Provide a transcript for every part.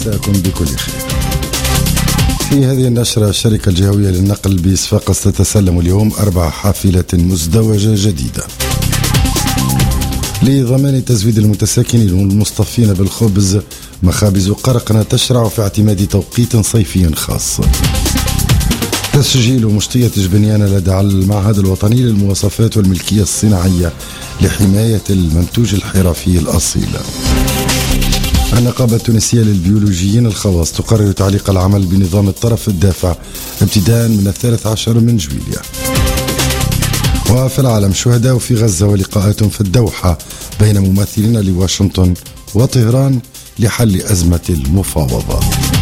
مساكم بكل خير. في هذه النشرة الشركة الجهوية للنقل بصفاقس تتسلم اليوم 4 حافلة مزدوجة جديدة لضمان تزويد المتساكنين والمصطفين بالخبز. مخابز قرقنة تشرع في اعتماد توقيت صيفي خاص. تسجيل مشطية جبنيانة لدى المعهد الوطني للمواصفات والملكية الصناعية لحماية المنتوج الحرفي الأصيل. النقابة التونسية للبيولوجيين الخواص تقرر تعليق العمل بنظام الطرف الدافع ابتداء من 13 من جويلية. وفي العالم شهداء في غزة ولقاءات في الدوحة بين ممثلين لواشنطن وطهران لحل أزمة المفاوضة.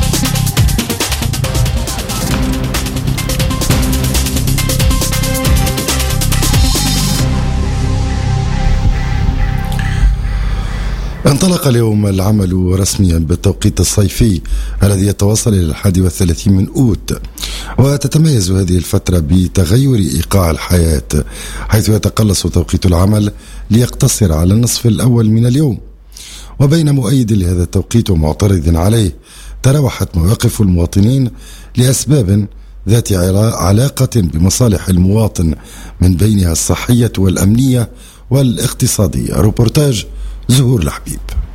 انطلق اليوم العمل رسميا بالتوقيت الصيفي الذي يتواصل إلى 31 من أوت، وتتميز هذه الفترة بتغير إيقاع الحياة، حيث يتقلص توقيت العمل ليقتصر على النصف الأول من اليوم. وبين مؤيد لهذا التوقيت ومعترض عليه تراوحت مواقف المواطنين لأسباب ذات علاقة بمصالح المواطن، من بينها الصحية والأمنية والاقتصادية. روبورتاج زهور الحبيب.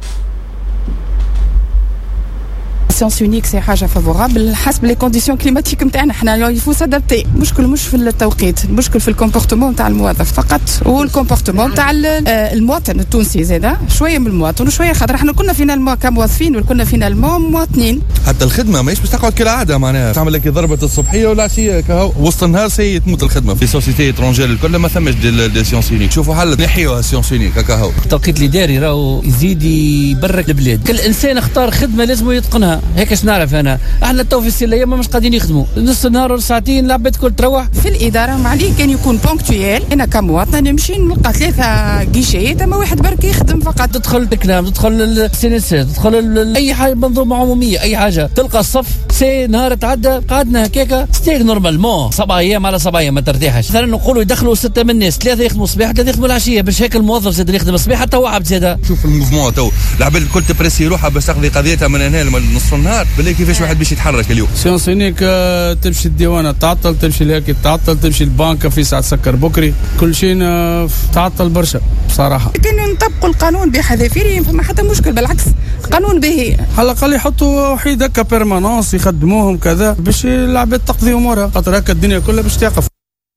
سيونس يونيك سي حاجه فافورابل حسب لي كونديسيون كليماتيك نتاعنا حنا، يفو سادابتي. المشكل مش في التوقيت، المشكل في الكومبورتمون نتاع الموظف فقط، والكومبورتمون نتاع المواطن التونسي زاده، شويه من المواطن وشويه خاطر احنا كنا فينا كموظفين وكنا فينا مواطنين. حتى الخدمه ماهيش باش تقعد كالعاده، معناها تعمل لك ضربه الصبحيه والعشيه كهو وسط النهار سي تموت الخدمه. في سوسيتي اترونجير الكل ما ثماش دي سيونس يونيك، شوفوا حل نحيوها سيونس يونيك كهو. التوقيت الاداري راهو يزيد يبرك البلاد، كل انسان اختار خدمه لازم يتقنها، هيك اش نعرف انا. احنا تو في السليه مش قاعدين يخدموا نص النهار ولا ساعتين، العباد كل تروح. في الاداره معليه كان يكون بونكتويل، انا كمواطن نمشي نلقى 3 جيشيات اما واحد برك يخدم فقط. تدخل تكلام، تدخل السينسات، تدخل اي حاجه منظومه عموميه، اي حاجه تلقى الصف سي نهار تعدى قعدنا هكاكا ستيك نورمالمون 7 ايام على 7 ايام ما ترتاحش. مثلا نقولوا يدخلوا 6 من الناس، 3 يخدموا الصباح 3 يخدموا العشيه، باش هيك الموظف زاد يخدم الصباح حتى هو عبد زاده. شوف الموفمون تو العباد الكل تبريسي روحها باش تقضي قضيتها من هنا لنص النهار، بالله كيفاش واحد باش يتحرك اليوم. سيونس يونيك تمشي الديوانه تعطل، تمشي الهاكي تعطل، تمشي البنك في ساعه تسكر بكري، كل شيء تعطل برشا بصراحه. كان نطبقوا القانون بحذافيره فما حتى مشكل، بالعكس قانون باهي. على الاقل يحطوا وحيد هكا بيرمانونس يخدموهم كذا باش العباد تقضي امورها، خاطر هكا الدنيا كلها باش توقف.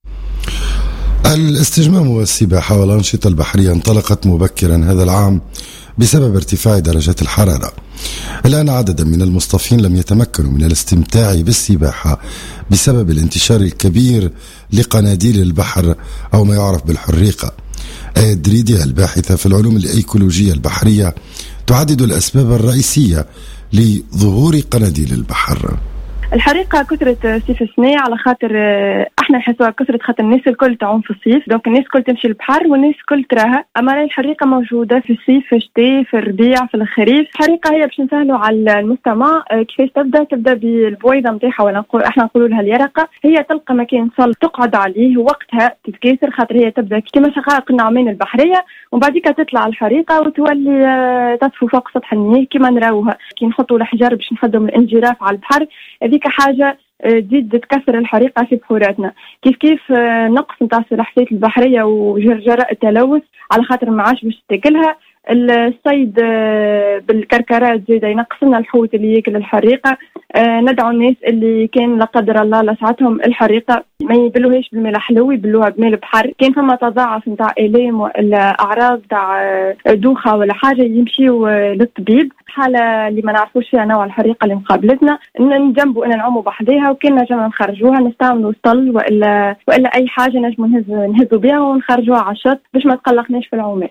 الاستجمام والسباحة والأنشطة البحرية انطلقت مبكرا هذا العام بسبب ارتفاع درجات الحرارة. الآن عددا من المصطفين لم يتمكنوا من الاستمتاع بالسباحة بسبب الانتشار الكبير لقناديل البحر أو ما يعرف بالحريقة. آية دريدي الباحثة في العلوم الإيكولوجية البحرية تعدد الأسباب الرئيسية لظهور قناديل البحر. الحريقة كثرة صيف السنة، على خاطر احنا نحسوها كثرة خاطر الناس الكل تعوم في الصيف، دونك الناس الكل تمشي البحر والناس الكل تراها. اما الحريقة موجودة في الصيف، في الشتاء، في الربيع، في الخريف. الحريقة هي باش نسهلوا على المستمع كيفاش تبدا بالبويضة نتاعها، ولا احنا نقولوا لها اليرقة. هي تلقى مكان صل تقعد عليه وقتها تتكاثر، خاطر هي تبدا كما شقائق النعمان البحرية، ومن بعد تطلع الحريقة وتولي تطفو فوق سطح المياه كما نراوها كي نحطوا الحجر باش نخدم الانجراف على البحر. هذيك حاجة تزيد تكثر الحريقة في بحوراتنا. كيف نقص نتاع السلاحفات البحرية وجرجراء التلوث، على خاطر ما عادش باش تاكلها. الصيد بالكركرات زيد ينقص لنا الحوت اللي ياكل الحريقة. ندعو الناس اللي كان لا قدر الله لسعتهم الحريقة ما يبلوهاش بالماء الحلو، يبلوها بماء البحر. كان فما تضاعف نتاع آلام ولا أعراض تاع دوخة ولا حاجة يمشيوا للطبيب. حالة اللي ما نعرفوش فيها نوع الحريقة اللي مقابلتنا نجنبوا أن نعوموا بحديها، وكان نجم نخرجوها نستعملوا سطل وإلا أي حاجة نجم نهزوا بها ونخرجوها على الشط باش ما تقلقناش في العومات.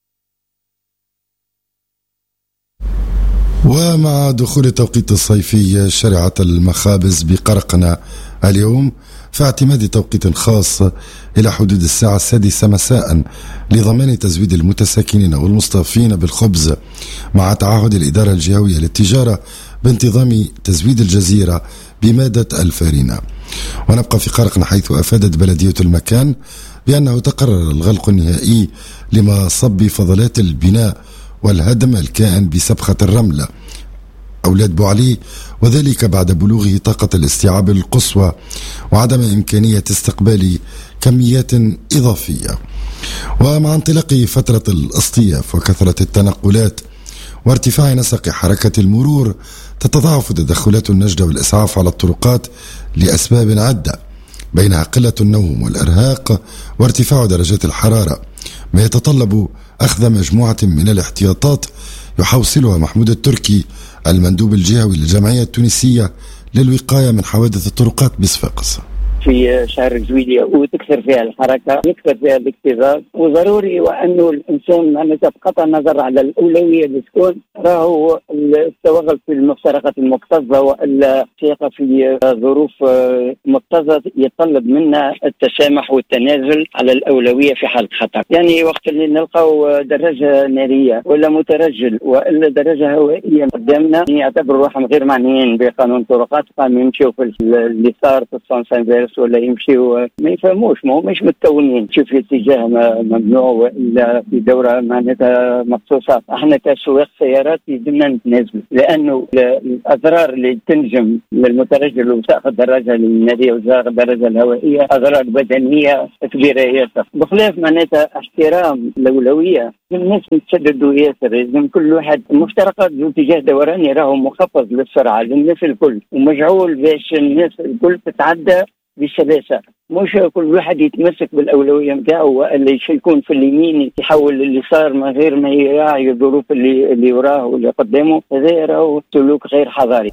ومع دخول التوقيت الصيفي شرعت المخابز بقرقنة اليوم في اعتماد توقيت خاص إلى حدود الساعة 6 مساء لضمان تزويد المتساكنين والمصطفين بالخبز، مع تعهد الإدارة الجهوية للتجارة بانتظام تزويد الجزيرة بمادة الفارينة. ونبقى في قرقنة حيث أفادت بلدية المكان بأنه تقرر الغلق النهائي لما صب فضلات البناء والهدم الكائن بسبخة الرملة أولاد بوعلي، وذلك بعد بلوغه طاقة الاستيعاب القصوى وعدم إمكانية استقبال كميات إضافية. ومع انطلاق فترة الاصطياف وكثرة التنقلات وارتفاع نسق حركة المرور تتضاعف تدخلات النجدة والإسعاف على الطرقات لأسباب عدة، بينها قلة النوم والإرهاق وارتفاع درجات الحرارة، ما يتطلب أخذ مجموعة من الاحتياطات يحوصلها محمود التركي المندوب الجهوي للجمعية التونسية للوقاية من حوادث الطرقات بصفاقس. في شهر جويلية وتكثر فيها الحركة، يكثر فيها الاكتظاظ، وضروري وأنه الإنسان معناتها بقطع النظر على الأولوية اللي تكون راهو التوغل في المفترقات المكتظة وإلا السياقة في ظروف مكتظة يتطلب منا التسامح والتنازل على الأولوية في حالة خطر. يعني وقت اللي نلقاو دراجة نارية ولا مترجل وإلا دراجة هوائية قدامنا يعتبروا روحهم غير معنيين بقانون الطرقات، قاموا يمشيوا في اليسار في السنسان ولا يمشيوا ما يفهموش، ما همش متكونين تشوف في اتجاه ممنوع والا في دوره معناتها مخصوصه. احنا كسواق سيارات يلزمنا نتنازلوا، لانه الاضرار اللي تنجم للمترجل وسائق الدراجه الناريه وسائق الدراجه الهوائيه اضرار بدنيه كبيره ياسر، بخلاف معناتها احترام الاولويه. الناس يتشددوا ياسر، لازم كل واحد مفترقات اتجاه دوراني راهو مخفض للسرعه للناس الكل ومجعول باش الناس الكل تتعدى بسلاسة، مش كل واحد يتمسك بالأولوية متاعه ولا يكون في اليمين يحول لليسار من غير ما يراعي الظروف اللي وراه واللي قدامه. هذا راهو سلوك غير حضاري.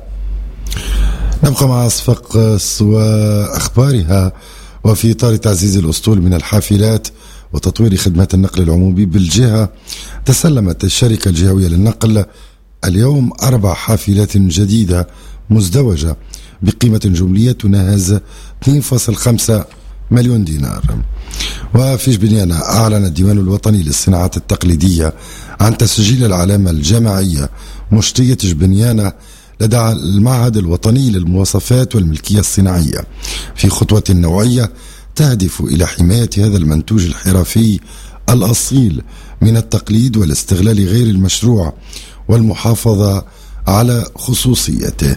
نبقى مع صفاقس وأخبارها. وفي إطار تعزيز الأسطول من الحافلات وتطوير خدمات النقل العمومي بالجهة، تسلمت الشركة الجهوية للنقل اليوم 4 حافلات جديدة مزدوجة بقيمة جملية تناهز 2.5 مليون دينار. وفي جبنيانة أعلن الديوان الوطني للصناعات التقليدية عن تسجيل العلامة الجامعية مشتية جبنيانة لدى المعهد الوطني للمواصفات والملكية الصناعية، في خطوة نوعية تهدف إلى حماية هذا المنتوج الحرفي الأصيل من التقليد والاستغلال غير المشروع والمحافظة على خصوصيته.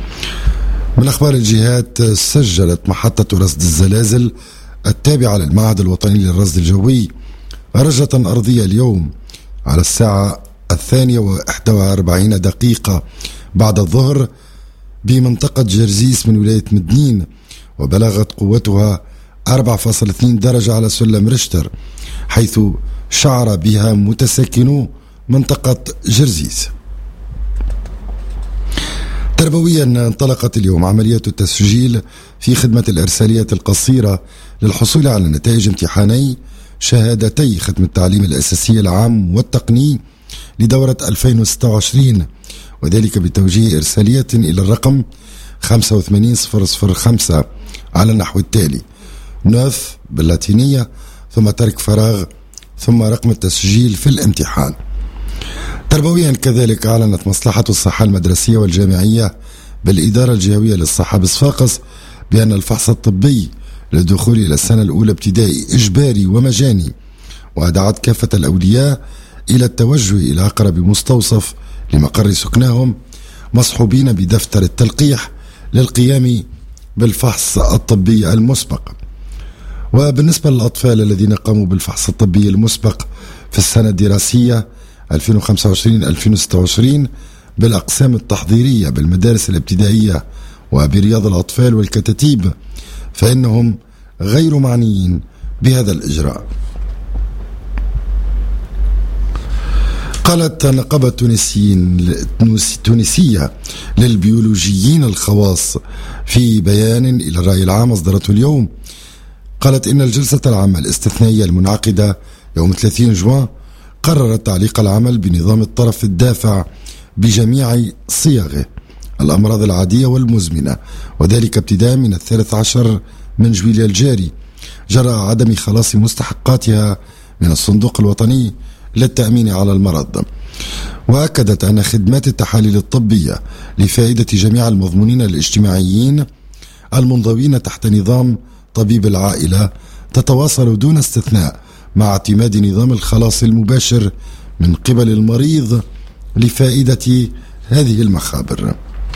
من أخبار الجهات، سجلت محطة رصد الزلازل التابعة للمعهد الوطني للرصد الجوي رجة أرضية اليوم على الساعة 2:41 بعد الظهر بمنطقة جرزيس من ولاية مدنين، وبلغت قوتها 4.2 درجة على سلم ريشتر، حيث شعر بها متساكنو منطقة جرزيس. تربويا، انطلقت اليوم عملية التسجيل في خدمة الإرسالية القصيرة للحصول على نتائج امتحاني شهادتي ختم التعليم الأساسي العام والتقني لدورة 2026، وذلك بتوجيه إرسالية إلى الرقم 85005 على النحو التالي: نوث باللاتينية ثم ترك فراغ ثم رقم التسجيل في الامتحان. تربويا كذلك، أعلنت مصلحة الصحة المدرسية والجامعية بالإدارة الجهوية للصحة بصفاقس بأن الفحص الطبي للدخول إلى السنة الأولى ابتدائي إجباري ومجاني، ودعت كافة الأولياء إلى التوجه إلى أقرب مستوصف لمقر سكنهم مصحوبين بدفتر التلقيح للقيام بالفحص الطبي المسبق. وبالنسبة للأطفال الذين قاموا بالفحص الطبي المسبق في السنة الدراسية 2025-2026 بالأقسام التحضيرية بالمدارس الابتدائية وبرياض الأطفال والكتاتيب، فإنهم غير معنيين بهذا الإجراء. قالت النقابة التونسية للبيولوجيين الخواص في بيان إلى الرأي العام أصدرته اليوم، قالت إن الجلسة العامة الاستثنائية المنعقدة يوم 30 جوان قررت تعليق العمل بنظام الطرف الدافع بجميع صيغه، الأمراض العادية والمزمنة، وذلك ابتداء من 13 من جويلية الجاري، جراء عدم خلاص مستحقاتها من الصندوق الوطني للتأمين على المرض. وأكدت أن خدمات التحاليل الطبية لفائدة جميع المضمونين الاجتماعيين المنضوين تحت نظام طبيب العائلة تتواصل دون استثناء مع اعتماد نظام الخلاص المباشر من قبل المريض لفائدة هذه المخابر.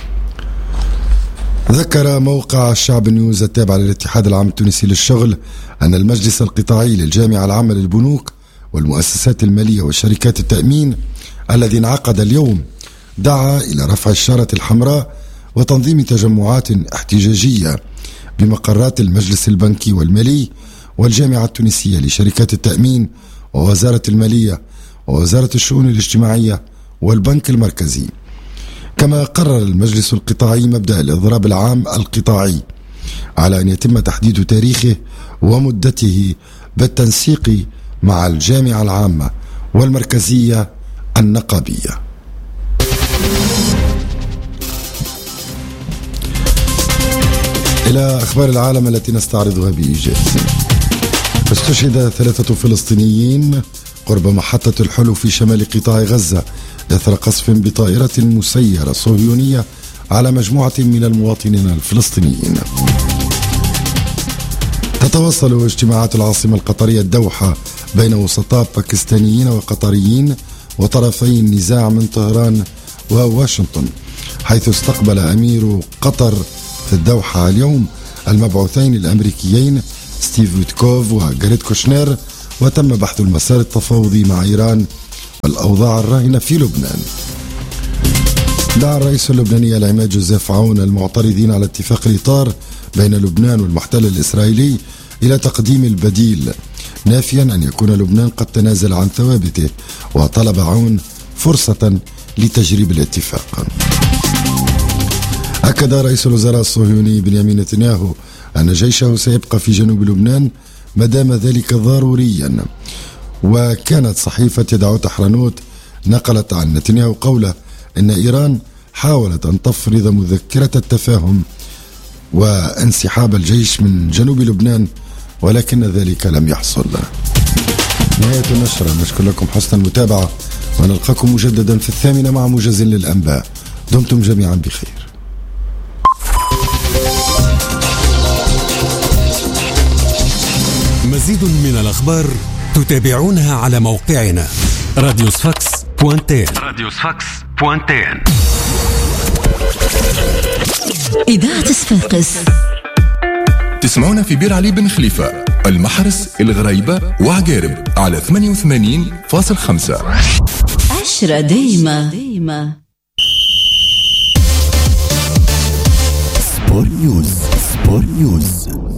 ذكر موقع الشعب نيوز التابع للاتحاد العام التونسي للشغل أن المجلس القطاعي للجامعة العامة للبنوك والمؤسسات المالية وشركات التأمين الذي انعقد اليوم دعا إلى رفع الشارة الحمراء وتنظيم تجمعات احتجاجية بمقرات المجلس البنكي والمالي والجامعة التونسية لشركات التأمين ووزارة المالية ووزارة الشؤون الاجتماعية والبنك المركزي. كما قرر المجلس القطاعي مبدأ الإضراب العام القطاعي على أن يتم تحديد تاريخه ومدته بالتنسيق مع الجامعة العامة والمركزية النقابية. إلى أخبار العالم التي نستعرضها بإيجاز. استشهد 3 فلسطينيين قرب محطة الحلو في شمال قطاع غزة إثر قصف بطائرة مسيرة صهيونية على مجموعة من المواطنين الفلسطينيين. تتواصل اجتماعات العاصمة القطرية الدوحة بين وسطاء باكستانيين وقطريين وطرفي النزاع من طهران وواشنطن، حيث استقبل أمير قطر في الدوحة اليوم المبعوثين الأمريكيين ستيف ويتكوف وجاريد كوشنير، وتم بحث المسار التفاوضي مع إيران والأوضاع الراهنة في لبنان. دعا الرئيس اللبناني العماد جوزيف عون المعترضين على اتفاق الإطار بين لبنان والمحتل الإسرائيلي إلى تقديم البديل، نافيا أن يكون لبنان قد تنازل عن ثوابته، وطلب عون فرصة لتجريب الاتفاق. أكد رئيس الوزراء الصهيوني بنيامين نتنياهو أن جيشه سيبقى في جنوب لبنان ما دام ذلك ضروريا. وكانت صحيفة يدعوت حرانوت نقلت عن نتنياهو قوله إن إيران حاولت أن تفرض مذكرة التفاهم وانسحاب الجيش من جنوب لبنان، ولكن ذلك لم يحصل. نهاية النشرة، نشكر لكم حسن المتابعة ونلقاكم مجددا في 8 مع موجز للأنباء. دمتم جميعا بخير. مزيد من الأخبار تتابعونها على موقعنا radiosfax.tn. إذاعة صفاقس تسمعونا في بير علي بن خليفة، المحرس، الغريبة وعقارب على 88.5. 10 دايما. سبور نيوز.